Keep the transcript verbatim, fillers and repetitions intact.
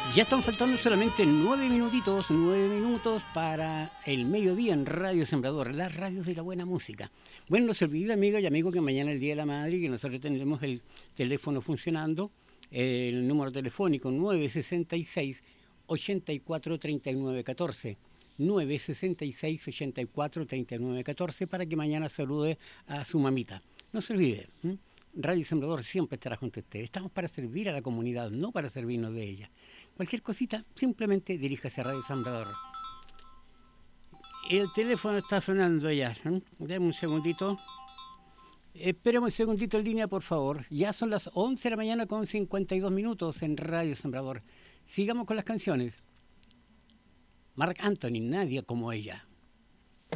Ya están faltando solamente nueve minutitos, nueve minutos para el mediodía en Radio Sembrador, las radios de la buena música. Bueno, no se olvide, amigas y amigos, que mañana es el Día de la Madre y que nosotros tendremos el teléfono funcionando, el número telefónico nueve seis seis, ocho cuatro, tres nueve uno cuatro, nueve seis seis, ocho cuatro, tres nueve uno cuatro, para que mañana salude a su mamita. No se olvide, ¿m? Radio Sembrador siempre estará junto a usted. Estamos para servir a la comunidad, no para servirnos de ella. Cualquier cosita, simplemente diríjase a Radio Sembrador. El teléfono está sonando ya. ¿eh? Deme un segundito. Esperemos un segundito en línea, por favor. Ya son las once de la mañana con cincuenta y dos minutos en Radio Sembrador. Sigamos con las canciones. Marc Anthony, nadie como ella.